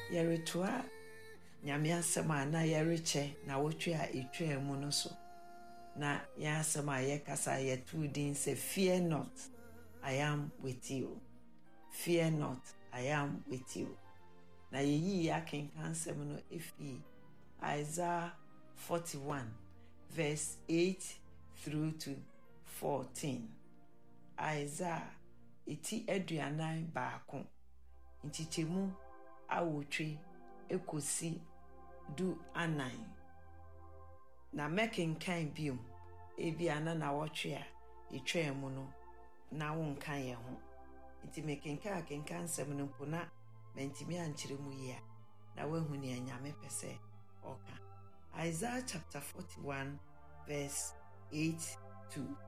Yeretoa nyame asɛm a na yɛrekyɛ na wotwe a etwa mu no so. Na yɛn asɛm a yɛkasa yɛto din sɛ fear not, I am with you. Fear not, I am with you. Na yeyi akenkan asɛm no efi Isaiah 41 verse 8 through to 14. Isaiah eti aduanan baako nchichemu awotwe ekosi du anan. Na mekenkan biom ebi ana na wotwe a etwa mu no na wonkan ye ho. Nti mekenkan nsɛm no mpo na mentimi ankyere mu yi a na wahu ne anyame pɛsɛ oka. Isaiah chapter 41 verse 8 to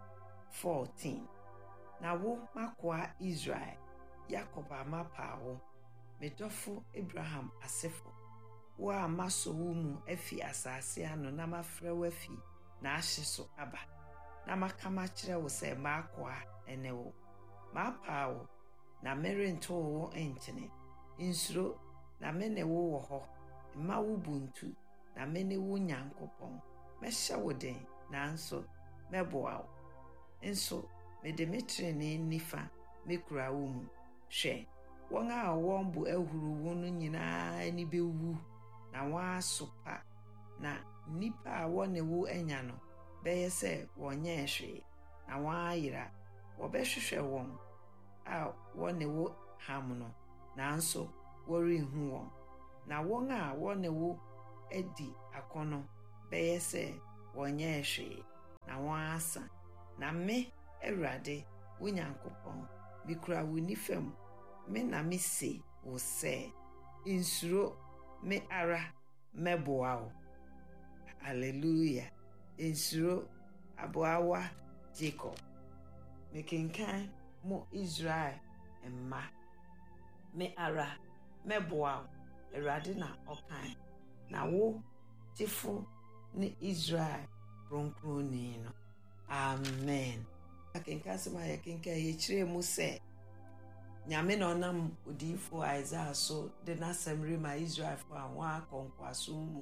14. Na wo makoa Israel, Jacob amapawo, medofo Abraham asefo, wo amaso wo mu afi asase ano na mafrɛ wo afi na ahye so aba. Na makama kyerɛ wo sɛ makoa ene wo. Mapawo na merento wo enkyene. Insuro na mene wo wɔ hɔ. Mma wo buntu na mene wo Nyankopɔn. Mɛhyɛ wo den nanso mɛboa wo. Nso mede me trenee nifa mekura wo mu. Hwɛ, wɔn a wɔn bo ahuru wo no nyinaa ani bewu na wɔasopa na nipa a wɔne wo anya no bɛyɛ sɛ wɔnyɛ hwee na wɔayera. Wɔbɛhwehwɛ wɔn a wɔne wo ham no nanso wɔrenhu wɔn. Na wɔn a wɔne wo adi akɔnɔ bɛyɛ sɛ wɔnyɛ hwee na wɔasa. Na me Awurade wo Nyankopɔn mikura wo nifam. Me na me se wo sɛ insuro, me ara mɛboa wo. Hallelujah. Insuro, aboawa Jacob. Mekenkan mo Israel emma. Me ara mɛboa wo. Awurade na ɔkan. Na wo tifo ne Israel kronkronni no. Amen. Akenkan sema yekenkan yekyerɛ mu sɛ nyame na ɔnam odiyifo Isaiah so de n'asɛm rema Israel fo a wɔn akɔnkwaso mu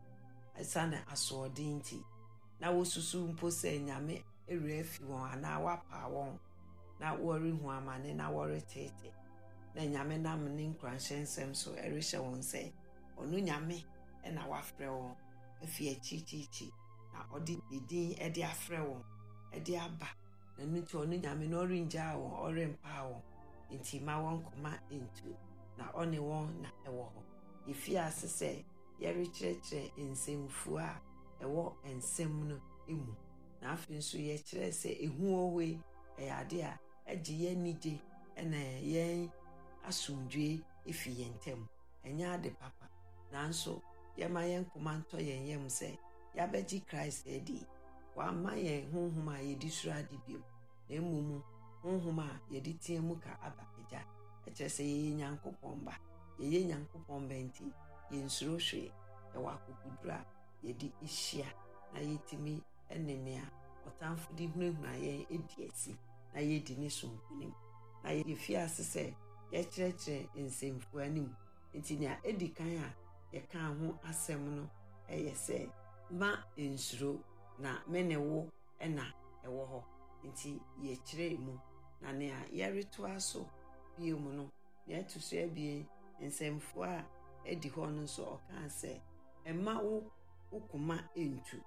asane asoɔden nti na wosusu mpo sɛ nyame ewura afi wɔn ana wapa wɔn na wɔrehu amane na wɔretete. Na nyame nam ne nkranhyɛnsɛm so ɛrehyɛ wɔn sɛ ɔno nyame ɛna wafrɛ wɔn afi akyirikyiri na ɔde ne din ɛde afrɛ wɔn ɛde aba na nuti ɔno nyame na ɔrengyaa wɔn ɔrempa wɔn nti ma wɔn koma entu na ɔne wɔn na ɛwɔ hɔ. Efi ase sɛ yɛrekyerɛkyerɛ nsɛmfu a ɛwɔ nsɛm no emu na afei nso yɛkyerɛ sɛ ehu owe ɛyɛ ade a ɛgye yɛn nigye ɛna yɛn asomdwe efi yɛn ntam. Ɛnyɛ ade papa nanso yɛma yɛn koma ntɔ yɛn yam sɛ yɛabɛgye Christ adi. Wama yɛn honhom a yɛdi soro ade bio na mmom honhom a yɛde tie mu ka aba agya. Ɛkyerɛ sɛ yɛyɛ Nyankopɔn ba. Yɛyɛ Nyankopɔn ba nti yɛnsuro hwee. Yɛwɔ akokoduro a yɛde ihyia na yɛtimi ɛnene a ɔtamfo de hunahuna yɛn edi asi na yɛdi ne so nkonim. Na yɛfi ase sɛ yɛkyerɛkyerɛ nsɛmfu anim. Nti nea edi kan a yɛka ho asɛm no ɛyɛ sɛ ma nsuro na mene wo ɛna ɛwɔ hɔ. Nti yɛkyerɛ mu na nea yɛretoa so bio mu no nea ɛto so abie nsɛmfu a edi hɔ no nso ɔka sɛ ɛma wo koma entu,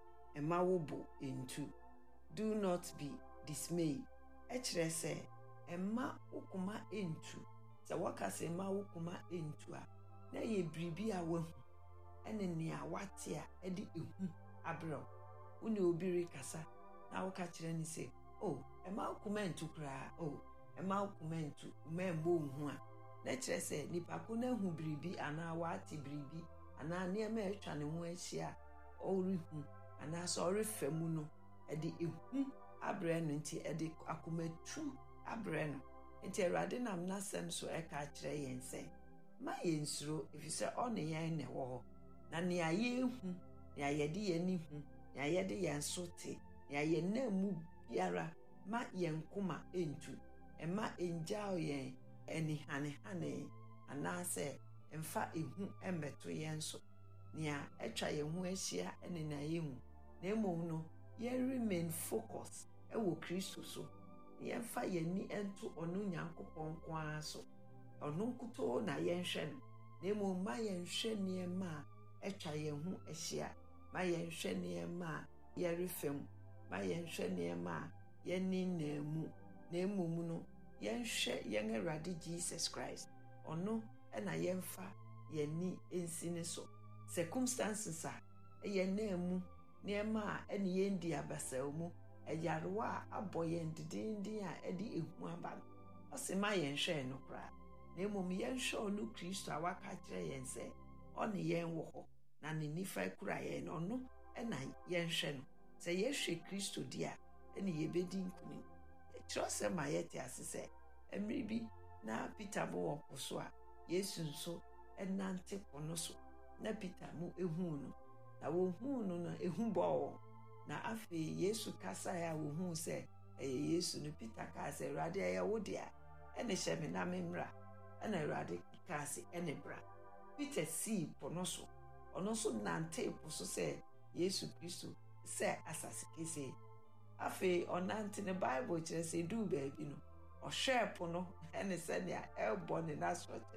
ɛma wo bo entu. Do not be dismayed. Ɛkyerɛ sɛ ɛma wo koma entu. Sɛ wɔka sɛ ɛma wo koma entu a na yɛ biribi a wahu ɛne nea wate a ɛde ehu abrɛw. Wone obi rekasa na woka kyerɛ ne sɛ ɛma wo koma entu koraa, ɛma wo koma entu, mmɛmbɔ ohu a na kyerɛ sɛ nipa ko na hu biribi anaa wate biribi anaa nneɛma a atwa ne ho ahyia a ɔrehu anaa sɛ ɔrefa mu no ɛde ehu abrɛ no nti ɛde akomatum abrɛ no. Nti Awurade nam n'asɛm so ɛka kyerɛ yɛn sɛ ma yɛn nsuro efisɛ ɔne yɛn na ɛwɔ hɔ. Na nea yɛhu, nea yɛde yɛn hu, nea yɛde yɛn so te, nea yɛn na mu biara ma yɛn koma entu. Ɛma engyaw yɛn ɛni hane anaasɛ mfa ehu embeto yɛn so nea etwa yɛn ho ahyia ene na yɛhu na emom no yɛn remain focus ɛwɔ Kristo so yɛmfa yɛni ento ɔno Nyankopɔn kwa so ɔno nkuto na yɛnhwɛ no na emom ma yɛnhwɛ nneɛma a etwa yɛn ho ahyia ma yɛnhwɛ nneɛma a yɛrefam ma yɛnhwɛ nneɛma a yɛni na mu na emom no yɛnhwɛ yɛn Awurade Jesus Christ ɔno ɛna yɛmfa yɛni ensi ne so circumstances a ɛyɛ na mu nneɛma a ɛne yɛndi abasaw mu ɛyarewa a abɔ yɛn didindin a ɛde ehu aba no ɔsɛ ma yɛnhwɛ no koraa na emom yɛnhwɛ ɔno Kristo a waka kyerɛ yɛn sɛ ɔne yɛn wɔ hɔ na ne nifa kura yɛn ɔno ɛna yɛnhwɛ no sɛ yɛhwɛ Kristo di a ɛne yɛbɛdi nkunim kyerɛ sɛ ma yɛte ase sɛ mmiri bi na Peter bo wɔ po so a Yesu nso ɛnante po no so na Peter mu ehu no na wohu no na ehu bɔ na afei Yesu kasa ya wohu sɛ ɛyɛ Yesu no Peter ka sɛ Awurade ɛyɛ wo de a ɛne hyɛ me na memra ɛna Awurade ka sɛ ɛne bra Peter si po no so ɔno so nante po so sɛ Yesu Kristo sɛ asase kese afei ɔnante ne Bible kyerɛ sɛ du baabi no ɔhwɛ po no ɛne sɛ nea ɛbɔ ne nasorɔte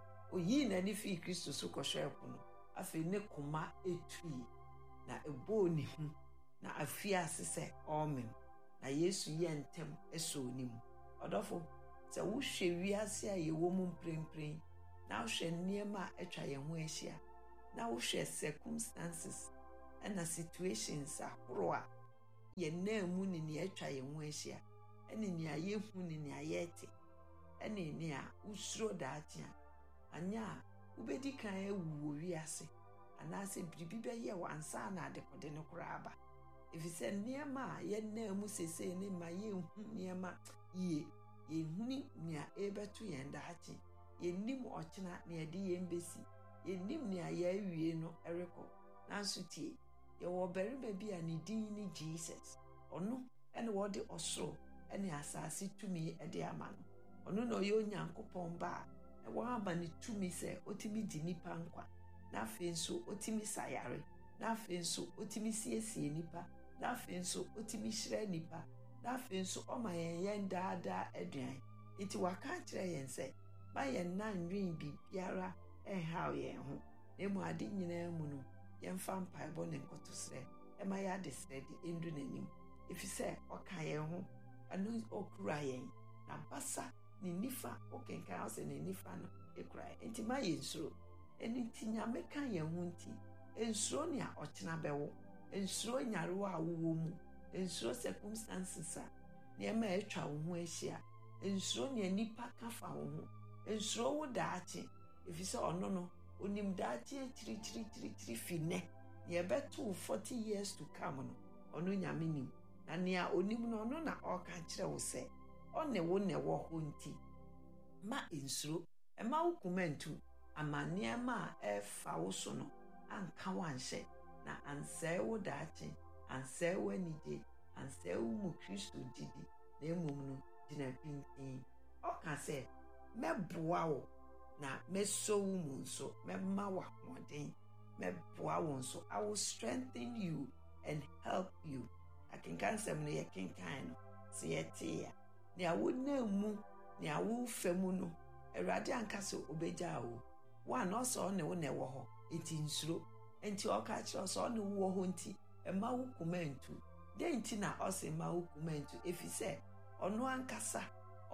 oyi n'ani fi Kristo so kɔhwɛ po no afei ne koma etui na ɛbɔ ne hu na afia ase sɛ ɔmem na Yesu yɛ ntem ɛsɔ ne mu ɔdɔfo sɛ wohwɛ wiase a yɛwɔ mu mprempren na wohwɛ nneɛma a ɛtwa yɛn ho ahyia na wohwɛ circumstances ɛna situations ahorow a yɛn na mu ne nea ɛtwa yɛn ho ahyia ɛne nea yɛhu ne nea yɛte ɛne nea usuro daakye a anya wobɛdi kan ewu wiase anaasɛ biribi bɛyɛ wansa na adekode no koraa aba efisɛ nneɛma a yɛn mu sesei ne ma yɛnhu nneɛma yie yɛhuni nea ɛbɛto yɛn daakye yɛnim ɔkyena na yɛde yɛn besi yɛnim nea yɛawie no ɛrekɔ nanso tie yɛwɔ barima bi a ne din ne Jesus ɔno ɛne wɔde ɔsoro ɛne asase tumi ɛde ama no ɔno na ɔyɛ Onyankopɔn ba a ɛwɔ ama ne tumi sɛ otimi di nipa nkwa na afei nso otimi sayare na afei nso otimi siesie nipa na afei nso otimi hyira nipa na afei nso ɔma yɛn daadaa aduan nti waka kyerɛ yɛn sɛ ma yɛn nan nwin bibiara ɛnhaw yɛn ho na mu ade nyinaa mu no yɛmfa mpaebɔ ne nkotosrɛ ɛma yɛade srɛ de endu n'anim efisɛ ɔka yɛn ho ɛno ɔkura yɛn na basa ne nifa okenkan ɔsɛ ne nifa no ekura nti ma yɛn nsuro ɛno nti Nyame ka yɛn ho nti nsuro nea ɔkyena bɛwo nsuro nyarewa a wowɔ mu nsuro circumstances a nneɛma a ɛtwa wo ho ahyia nsuro nea nipa ka fa wo ho nsuro wo daakye efisɛ ɔno no onim daakye kyirikyirikyiri fi nɛ nea ɛbɛto 40 years to come no ɔno Nyame nim na nea onim no ɔno na ɔka kyerɛ wo sɛ ɔne wo ne wɔ hɔ nti ma nsuro ɛma wo kumantu ama nneɛma a ɛfa wo so no anka wanhyɛ na ansɛe wo daakye ansɛe wo anigye ansɛe wo mu Kristo gyidi na emom no gyina pintin ɔka sɛ mɛboa wo na mɛsɔ wo mu nso mɛma wo ahoɔden mɛboa wo nso I will strengthen you and help you akenkan sɛm no yɛ kenkan no sɛ yɛte ya nea wo na mu nea wo fa mu no Awurade anka sɛ obegya wo wa na ɔsɛ ɔne wo na ɛwɔ hɔ enti nsuro enti ɔka kyerɛ ɔsɛ ɔne wo wɔ hɔ nti ɛma wo kumantu de enti na ɔsɛ ma wo kumantu efisɛ ɔno ankasa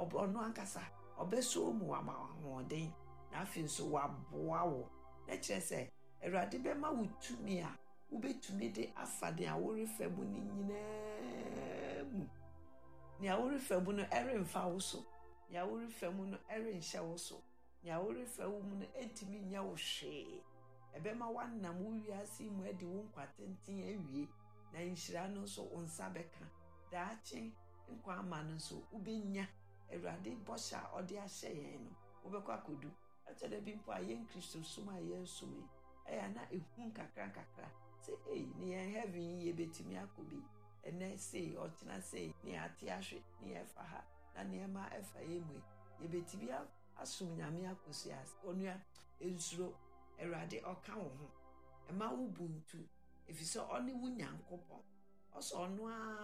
ɔbɛsɔ mu ama ahoɔden na afei nso waboa wo na kyerɛ sɛ Awurade bɛma wo tumi a wobɛtumi de afa de a worefa mu ne nyinaa mu nea worefa mu no ɛremfa wo so nea worefa mu no ɛrenhyɛ wo so nea worefa mu no ɛntimi nya wo hwee ɛbɛma wanam wo wiase mu adi wo nkwatenten awie na nhyira no nso wo nsa bɛka daakye nkwa ama no nso wobɛnya Awurade bɔhyɛ a ɔde ahyɛ yɛn no wobɛkɔ akodu ɛkyɛdɛ bi mpo a yɛn Kristo som a yɛsum yi ɛyɛ na ehu kakra sɛ ne yɛn heaven yi yɛbɛtumi akɔ bi ɛnɛ sei ɔkyena sei ne ate ahwe ne yɛfa ha na nneɛma ɛfa yɛ mu yɛbɛtumi asom nyame akosi as onua ensuro Awurade ɔka wo ho ɛma wo buntu efisɛ ɔne wo Nyankopɔn ɔsɔ ɔno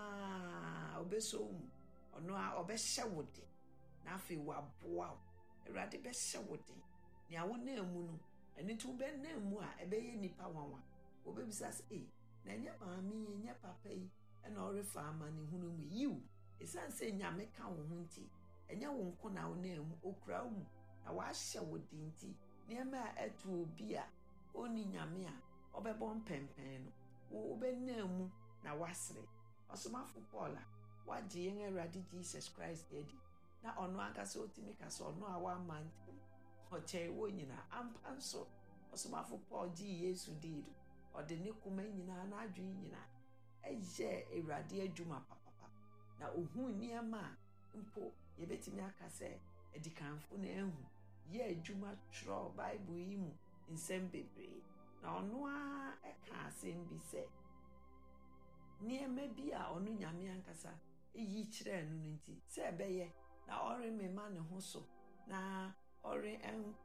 a obeso mu ɔno a ɔbɛhyɛ wo de na afei waboa wo Awurade bɛhyɛ wo de nea wo na mu no ɛne tu bɛ na mu a ɛbɛyɛ nipa wanwa obebisa sɛ na nyɛ maame yi nyɛ papa yi ɛna ɔrefa ama ne hunu mu yiw esan sɛ nyame ka wo ho nti ɛnyɛ wo nko na wo na mu okura wo mu na wahyɛ wo de nti nneɛma a ɛto obi a oni nyame a ɔbɛbɔ mpɛmpɛn no wo bɛna mu na wasere ɔsomafo Paul a wagye yɛn Awurade Jesus Christ adi na ɔno ankasa otimi kasa ɔno a wamante ɔkyɛ wo nyina ampa nso ɔsomafo Paul gye Yesu diido ɔde ne kuma nyina na adwe nyina ɛyɛ Awurade adwuma papa na ohun nneɛma mpo yɛbɛtimi aka sɛ adikanfo na ehu yɛ adwuma twerɛ Bible yi mu nsɛm bebree na ɔno a ɛka asɛm bi sɛ nneɛma bi a ɔno nyame ankasa eyi kyerɛ no nti sɛ ɛbɛyɛ na ɔre mema ne ho so na ɔre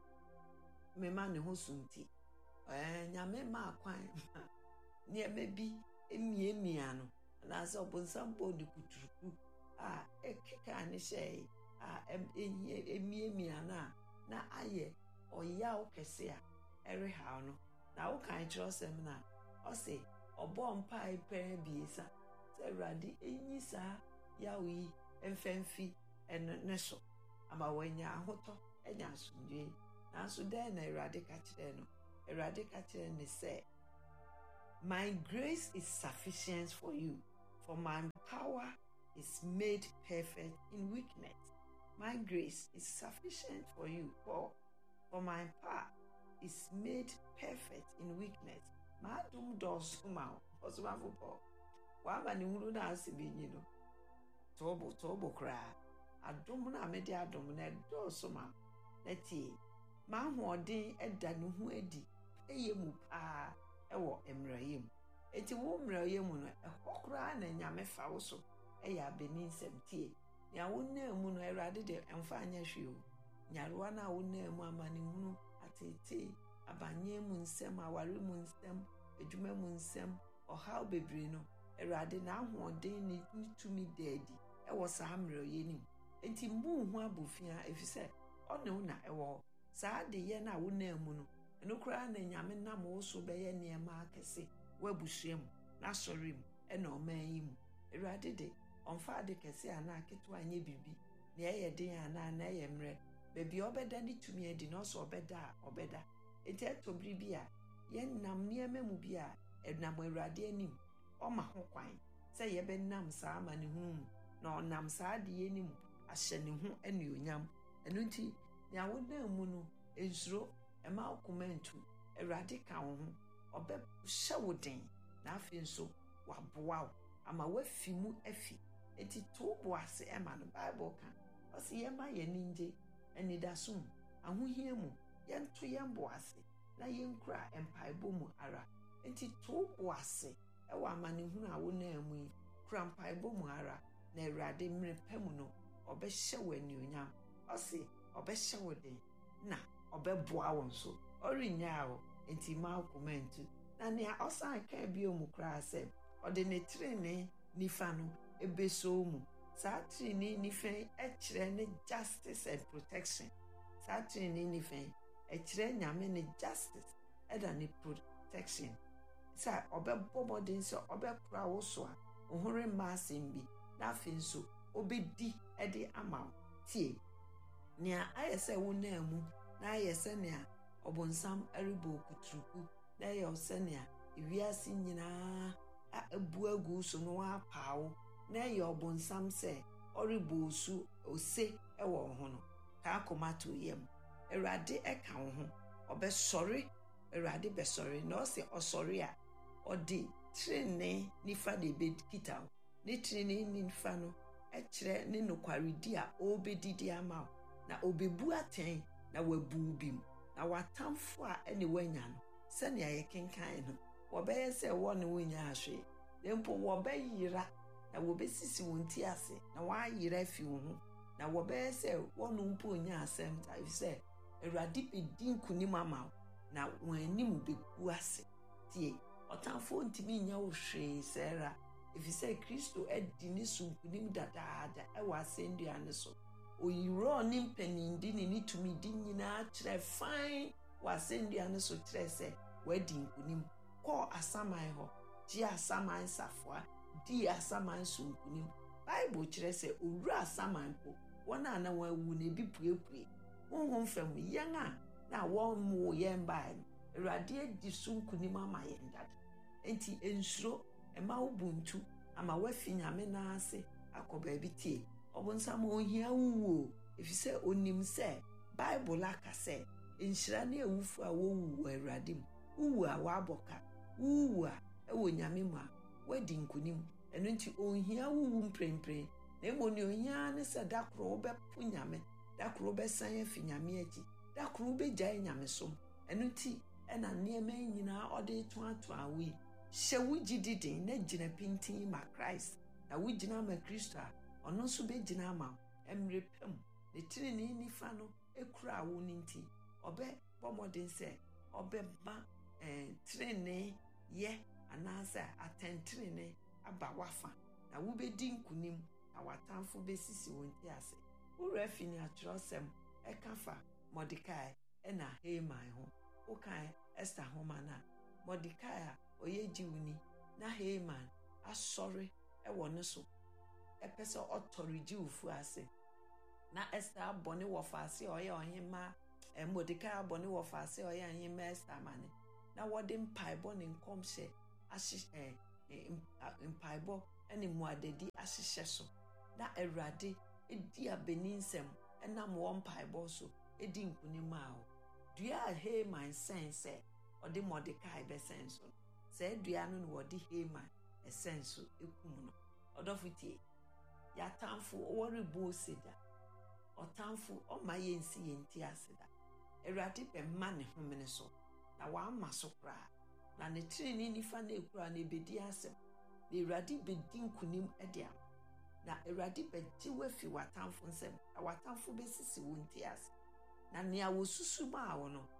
mema ne ho so nti nyame ma kwan nneɛma bi emiemia no na sɛ ɔbonsam bɔ ne kuturuku a ɛkeka ne hyɛ a emiemia na ayɛ ɔyaw kɛse a ɛrehaw no na wo kan kyerɛ sɛm na ɔse ɔbɔ mpae pɛn biesa sɛ Awurade enyi saa yaw yi mfɛmfi ne so ama wanya ahotɔ enya asomdwe nanso dɛn na Awurade ka kyerɛ no Awurade ka kyerɛ ne sɛ my grace is sufficient for you for my power is made perfect in weakness. My grace is sufficient for you for my power is made perfect in weakness. Ma dum dos ma osumafo Paul wa ma ne hunu na asibi nyi no tobo kra adom na me de adom na do so ma na tie ma hoɔden ɛda ne ho adi ɛyɛ mu paa ɛwɔ emrayem eti wo mrayem no ɛhɔ kra na nyame fa wo so ɛyɛ abeni nsɛm tie nea wo na mu no Awurade de ɛmfa anya hwe o nyarewa na wo na mu amane hunu atete abanye mu nsɛm aware mu nsɛm adwuma mu nsɛm ɔhaw bebree no Awurade na ahoɔden ne tumi daadi ɛwɔ saa mmerɛyɛ nim enti mbu hu abofia efisɛ ɔne wo na ɛwɔ saa de yɛ na wo na mu no ɛno kra na nyame nam wo so bɛyɛ nneɛma akɛse wabusua mu na sɔre mu ɛna ɔman yi mu Awurade de ɔmfa de kɛse ana aketo anye bibi na ɛyɛ den ana na ɛyɛ mmerɛ bebi ɔbɛda ne tumi adi na ɔsɔ ɔbɛda enti ɛtɔbiri bi a yɛnam nneɛma mu bi a ɛnam Awurade anim ɔma ho kwan sɛ yɛbɛnam saa ma ne hu mu na ɔnam saa de yɛnim ahyɛ ne ho anuonyam ɛno nti nea wodam mu no ensuro ɛma komantu Awurade ka wo ho ɔbɛhyɛ wo den na afei nso waboa wo ama wafi mu afi enti to bo ase ɛma no Bible ka ɔse yɛma yɛ ninje anidasom ahohia mu yɛnto yɛn bo ase na yɛnkura mpaebɔ mu ara enti to bo ase ɛwɔ amanehunu a wo na mu yi kura mpaebɔ mu ara na Awurade mmere pa mu no ɔbɛhyɛ wo anuonyam ɔse ɔbɛhyɛ wo den na ɔbɛboa wo nso ɔrenya wo enti ma komantu na nea ɔsan ka bio mu kura sɛ ɔde ne trene nifa no ebeso mu saa trene nifa ɛkyerɛ ne justice and protection saa trene nifa ɛkyerɛ nyame ne justice ɛda ne protection sa ɔbɛbɔ bɔden sɛ ɔbɛkora wo so a ohore ma asɛm bi na afei nso obɛdi ɛde ama wo tie nea ayɛ sɛ wo na mu na ayɛ sɛ nea ɔbonsam ɛrebɔ kuturuku na ayɛ sɛ nea ewiase nyinaa abu agu so no apaawo na ayɛ ɔbonsam sɛ ɔrebɔ su ose ɛwɔ ho no ka komato yam Awurade ɛka wo ho ɔbɛsɔre Awurade bɛsɔre na ɔsɛ ɔsɔre a ɔde trene nifa de bekita wo ne trene nifa no ɛkyerɛ ne nokwaredi a ɔbɛdidi ama wo na ɔbɛbu atɛn na wabu bi mu na watamfo a ɛne wanya no sɛnea yɛkenkan no wɔbɛyɛ sɛ wɔ ne wonya ahwe na mpo wɔbɛyira na wɔbɛsisi wɔn ti ase na wɔayira afi wo ho na wɔbɛyɛ sɛ wɔno mpo nya asɛm ta sɛ Awurade bɛdi nkonim ama wo na wɔn anim bɛgu ase tie ɔtamfo ntimi nya wo hwee sɛra efisɛ Kristo adi ne so nkonim dadaada ɛwɔ asɛndua ne so oyiro ne mpanindi ne tumi di nyinaa kyerɛ fan wɔ asɛndua ne so kyerɛ sɛ wadi nkonim kɔ asaman hɔ gye asaman safoa di asaman so nkonim Bible kyerɛ sɛ owura asaman po wɔn a na wɔawu na ebi puepue honhom fam yɛn a na wɔn mo yɛn bae no Awurade adi so nkonim ama yɛn dada enti ensuro ɛma wo buntu ama wafi nyame na ase akɔ baabi tie ɔbonsam ohia wuwo efisɛ onim sɛ Bible aka sɛ nhyira ne awufo a wowu Awurade mu wuwu a wabɔka wuwu a ɛwɔ nyame mu a wadi nkonim ɛno nti ohia wuwu mprempren na emoni ohia ne sɛ dakoro wobɛpo nyame dakoro bɛsan afi nyame akyi dakoro bɛgyae nyame som ɛno nti ɛna nneɛma nyinaa ɔde to awi hyɛ wo gyididin na gyina pintin ma Christ na wo gyina ma Kristo a ɔno nso bɛgyina ama emre pam ne tirinii nifa no ekura wo ninti ɔbɛ bɔmɔden sɛ ɔbɛba tirinii yɛ anaasɛ atɛntirinii aba wafa na wo bɛdi nkunim na watamfo bɛsisi wɔn ti ase wura fi ni atwerɛsɛm ɛka fa Mordekai ɛna Haman ho wokan Esther ho mana Mordekai a ɔyɛ Jiwni na Haman asɔre ɛwɔ ne so ɛpɛ sɛ ɔtɔre Jiwfo ase na Esther abɔne wɔ faase ɔyɛ ɔhema Mordekai abɔne wɔ faase ɔyɛ ɔhema Esther mane na wɔde mpaebɔ ne nkɔmhyɛ ahyehyɛ mpaebɔ ɛne muadadi ahyehyɛ so na Awurade edi abeninsɛm ɛnam wɔn mpaebɔ so edi nkunim a dua a Haman sɛn sɛ ɔde Mordekai bɛsɛn so sɛ dua no wɔde Haman ɛsɛn so ekum no ɔdɔfo tie yatamfo wɔrebu oseda ɔtamfo ɔma yɛnsi yɛnti aseda Awurade bɛma ne homene so na wama so kra na ne tirinii nifa na ekura na ebedi asɛm na Awurade bɛdi nkunim ɛde ama na Awurade bɛgye wafi watamfo nsɛm na watamfo bɛsisi wɔn ti ase na nea wosusu ma wo no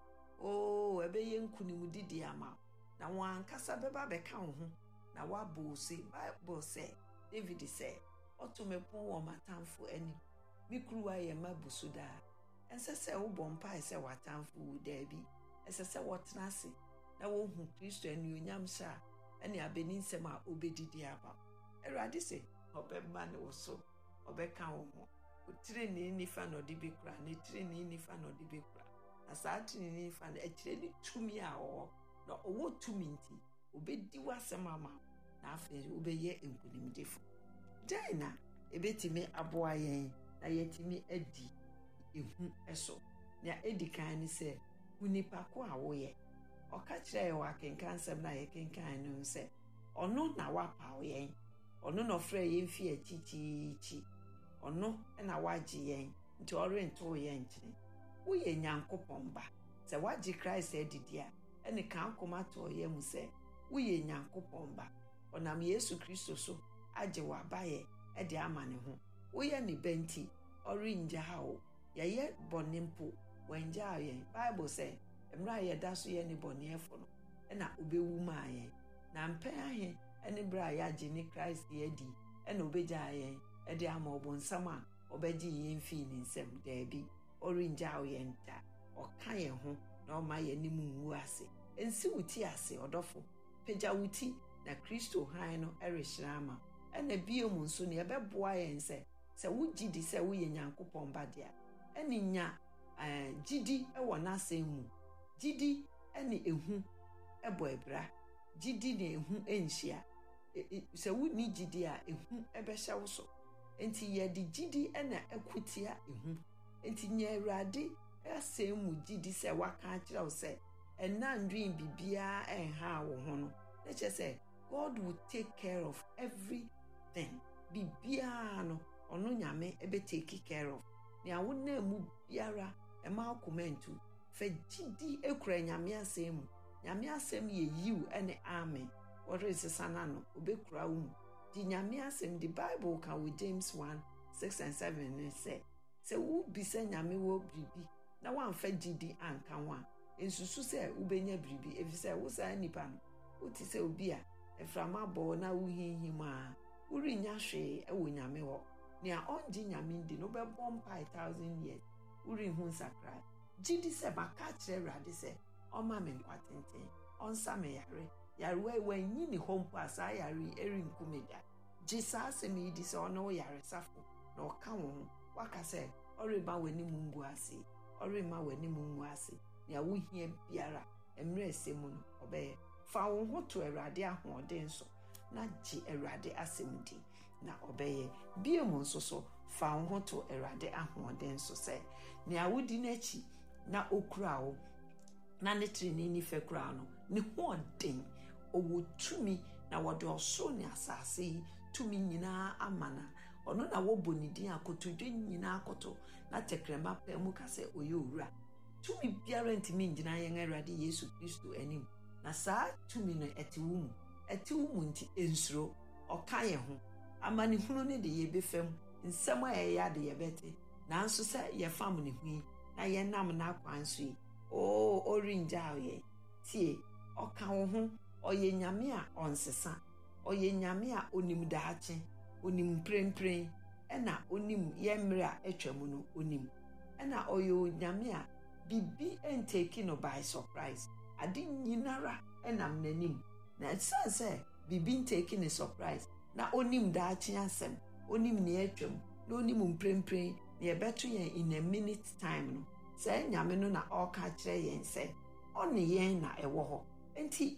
ɛbɛyɛ nkunim didi ama na wɔn ankasa bɛba bɛka wo ho na wabɔ se Bible sɛ David sɛ ɔtomepon wɔ matamfo anim mikruwa yɛ mabusu daa ɛnsɛ sɛ wobɔ mpae sɛ watamfo wu daabi ɛsɛ sɛ wɔtena ase na wohu Kristo anuonyam hyɛ ɛne abeninsɛm a obɛdidi aba Awurade sɛ ɔbɛma ne wo so ɔbɛka wo ho tirinii nifa na ɔde bɛkura ne tirinii nifa na ɔde bɛkura na saa tirinii nifa na akyire ne tumi a ɔwɔ na ɔwɔ tumi nti obɛdi wasɛm ama na afei obɛyɛ nkunimdefo dan na ebetimi aboa yɛn na yɛtimi adi ehu ɛso na edi kan ne sɛ unipa ko a woyɛ ɔka kyerɛ yɛ wakenkan sɛm na yɛkenkan no sɛ ɔno na wapaw yɛn ɔno na ɔfrɛ yɛn fi akyikyikyi ɔno na wagye yɛn nti ɔrento yɛn nkyene woyɛ Nyankopɔn ba sɛ wagye Christ adidi a ɛne kan koma to yɛn mu sɛ woyɛ Nyankopɔn ba ɔnam Yesu Kristo so agye wabayɛ ɛde ama ne ho woyɛ ne benti ɔrengya hawo yɛyɛ bɔne mpo wɔngya yɛn Bible sɛ mmra yɛda so yɛ ne bɔneɛfo no ɛna obɛwu maa yɛn na mpɛn ahe ɛne bra yɛagye ne Christ yɛdi ɛna obɛgya yɛn ɛde ama ɔbonsam a ɔbɛgye yɛn fi ne nsɛm daabi ɔrengya yɛn da ɔka yɛn ho na ɔma yɛn ne mu nwu ase ensi wuti ase ɔdɔfo pagya wuti na Kristo han no ɛrehyira ama ɛna biom nso ne ɛbɛboa yɛn sɛ wogyi di sɛ woyɛ Nyankopɔn ba dia ɛne nya gyidi ɛwɔ n'asɛm mu gyidi ɛne ehu ɛbɔ ebra gyidi ne ehu enhyia sɛ wonni gyidi a ehu ɛbɛhyɛ wo so enti yɛde gyidi ɛna ɛkotia ehu enti nya Awurade asɛm mu gyidi sɛ waka akyerɛ wo sɛ ɛna ndwin bibia ɛnha wo ho no na kyerɛ sɛ God will take care of everything bibia no ɔno nyame ɛbɛ take care of ne awona mu biara ɛma akomentu fa gyidi ekura nyame asɛm mu nyame asɛm yɛ yiw ɛne amen wɔresesa na no obɛkura wo mu di nyame asɛm di Bible ka wo James 1:6-7 ne sɛ sɛ wo bisa nyame wɔ biribi na wamfa gidi anka ho a ensusu sɛ wobɛnya biribi efisɛ wo saa nipa no wote sɛ obi a eframa bɔ na wohinhim a worinya hwee ɛwɔ nyame hɔ nea ɔngye nyame ndi no bɛbɔ mpa 1,000 years worinhu nsakra gidi sɛ baka kyerɛ Awurade sɛ ɔma me nkwa tenten ɔnsa me yare wanyi ne hɔ mpo a saa yare erinkum me da gye saa asɛm yi di sɛ ɔno wo yaresafo na ɔka wo ho waka sɛ ɔreba w'anim ngu ase ɔrema w'anim ngu ase nea wohia biara mmerɛ ɛsɛ mu no ɔbɛyɛ fa wo ho to Awurade ahoɔden so na gye Awurade asɛm di na ɔbɛyɛ bie mu nso so fa wo ho to Awurade ahoɔden so sɛ nea wodi n'akyi na okura wo na ne trini ni fe kura no ne ho ɔden ɔwɔ tumi na wɔde ɔsoro ne asase yi tumi nyinaa amana ɔno na wɔbɔ ne din akotodwe nyinaa akoto na tekrema pa mu ka sɛ ɔyɛ owura tumi biara ntimi ngina yɛn Awurade Yesu Kristo anim na saa tumi no ɛte wo mu nti ensuro ɔka yɛ ho amane hunu ne de yɛbɛfam nsɛm a ɛyɛ ade yɛbɛte nanso sɛ yɛfam ne hu na yɛnam na akwan so yi orinja oye tie ɔka wo ho ɔyɛ nyame a ɔnsesa ɔyɛ nyame a onim daakye onim prempren ɛna onim yɛmmerɛ a atwa mu no onim ɛna ɔyɛ nyame a bibi enteki no by surprise ade nyinara ɛnam n'anim na ɛsan sɛ bibi nteki ne surprise na onim daakye asɛm onim ne atwa mu na onim prempren na yɛbɛto yɛn in a minute time no sɛ nyame no na ɔka kyerɛ yɛn sɛ ɔne yɛn na ɛwɔ hɔ enti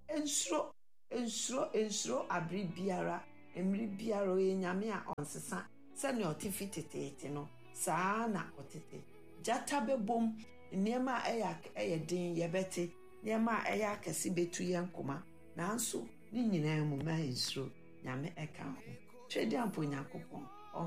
ensuro abri biara emri biara ɔyɛ nyame a ɔnsesa sɛ ne ɔte fitete no saa na ɔtete jata bɛbom nneɛma a ɛyɛ den yɛbɛte nneɛma a ɛyɛ akɛse betu yɛn koma nanso ne nyinaa mu ma ensuro nyame ɛka ho twɛdi ampo Nyankopɔn